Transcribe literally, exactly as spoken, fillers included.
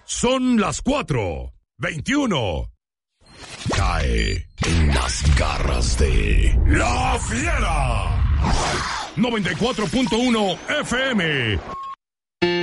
Son las cuatro veintiuno. Cae en las garras de La Fiera. noventa y cuatro punto uno F M.